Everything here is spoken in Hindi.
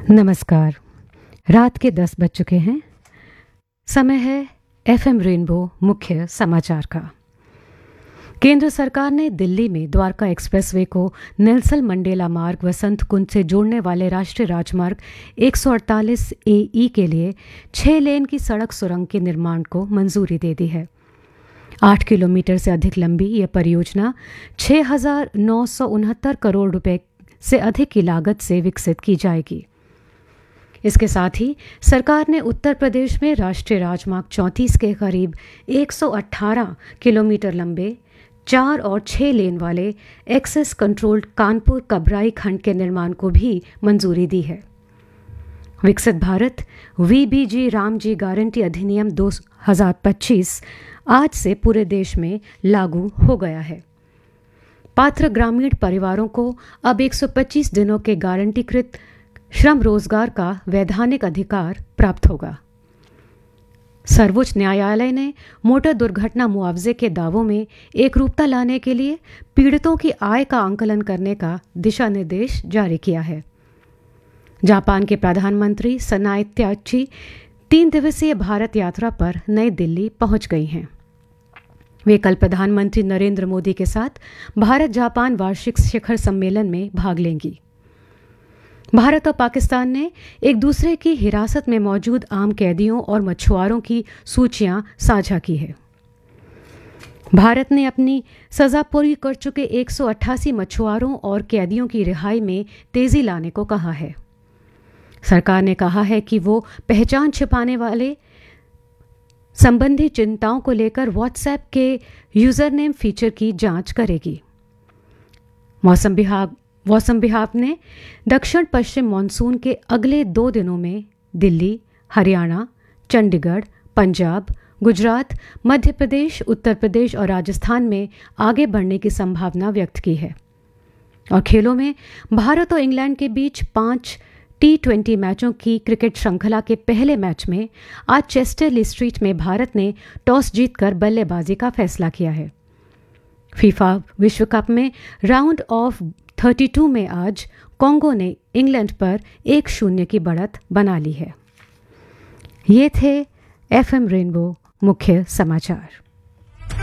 नमस्कार। रात के 10 बज चुके हैं। समय है एफएम रेनबो मुख्य समाचार का। केंद्र सरकार ने दिल्ली में द्वारका एक्सप्रेसवे को नेल्सन मंडेला मार्ग वसंत कुंज से जोड़ने वाले राष्ट्रीय राजमार्ग 148 AE के लिए 6 लेन की सड़क सुरंग के निर्माण को मंजूरी दे दी है। 8 किलोमीटर से अधिक लंबी यह परियोजना 6,969 करोड़ रुपए से अधिक की लागत से विकसित की जाएगी। इसके साथ ही सरकार ने उत्तर प्रदेश में राष्ट्रीय राजमार्ग 34 के करीब 118 किलोमीटर लंबे 4 और 6 लेन वाले एक्सेस कंट्रोल्ड कानपुर कबराई खंड के निर्माण को भी मंजूरी दी है। विकसित भारत VBG रामजी गारंटी अधिनियम 2025 आज से पूरे देश में लागू हो गया है। पात्र ग्रामीण परिवारों को अब 125 दिनों के गारंटीकृत श्रम रोजगार का वैधानिक अधिकार प्राप्त होगा। सर्वोच्च न्यायालय ने मोटर दुर्घटना मुआवजे के दावों में एकरूपता लाने के लिए पीड़ितों की आय का आंकलन करने का दिशा निर्देश जारी किया है। जापान के प्रधानमंत्री सनाए त्याची 3 दिवसीय भारत यात्रा पर नई दिल्ली पहुंच गई हैं। वे कल प्रधानमंत्री नरेंद्र मोदी के साथ भारत जापान वार्षिक शिखर सम्मेलन में भाग लेंगी। भारत और पाकिस्तान ने एक दूसरे की हिरासत में मौजूद आम कैदियों और मछुआरों की सूचियां साझा की है। भारत ने अपनी सजा पूरी कर चुके 188 मछुआरों और कैदियों की रिहाई में तेजी लाने को कहा है। सरकार ने कहा है कि वो पहचान छिपाने वाले संबंधी चिंताओं को लेकर व्हाट्सएप के यूजरनेम फीचर की जांच करेगी। मौसम विभाग ने दक्षिण पश्चिम मानसून के अगले 2 दिनों में दिल्ली, हरियाणा, चंडीगढ़, पंजाब, गुजरात, मध्य प्रदेश, उत्तर प्रदेश और राजस्थान में आगे बढ़ने की संभावना व्यक्त की है। और खेलों में भारत और इंग्लैंड के बीच 5 T20 मैचों की क्रिकेट श्रृंखला के पहले मैच में आज चेस्टर स्ट्रीट में भारत ने टॉस जीतकर बल्लेबाजी का फैसला किया है। फीफा विश्व कप में राउंड ऑफ 32 में आज कांगो ने इंग्लैंड पर 1-0 की बढ़त बना ली है। ये थे एफएम रेनबो मुख्य समाचार।